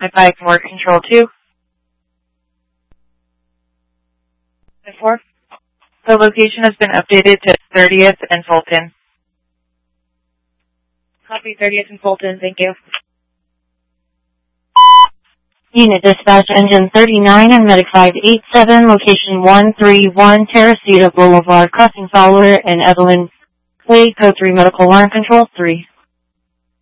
Medic More Control 2. 4. The location has been updated to 30th and Fulton. Copy 30th and Fulton, thank you. Unit Dispatch Engine 39 and Medic 587, location 131, Teresita Boulevard, crossing Fowler and Evelyn Way, Code 3 Medical Alarm Control 3.